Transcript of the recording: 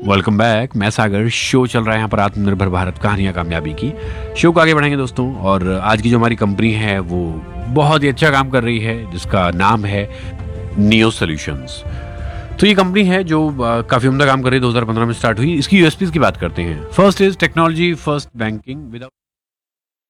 Welcome back. मैं सागर। Show चल रहा है यहाँ पर आत्मनिर्भर भारत कहानियाँ कामयाबी की। शो को आगे बढ़ाएंगे दोस्तों, और आज की जो हमारी कंपनी है वो बहुत ही अच्छा काम कर रही है, जिसका नाम है नियो सॉल्यूशंस। तो ये कंपनी है जो काफ़ी उम्दा काम कर रही है, 2015 में स्टार्ट हुई। इसकी यूएसपीज की बात करते हैं। First is technology first banking without